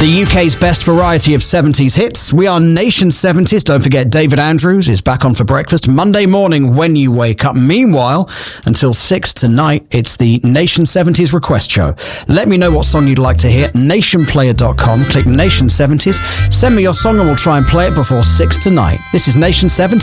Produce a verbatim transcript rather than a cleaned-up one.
The U K's best variety of seventies hits. We are Nation seventies. Don't forget, David Andrews is back on for breakfast Monday morning when you wake up. Meanwhile, until six tonight, it's the Nation seventies Request Show. Let me know what song you'd like to hear. nation player dot com. Click Nation seventies. Send me your song and we'll try and play it before six tonight. This is Nation seventies.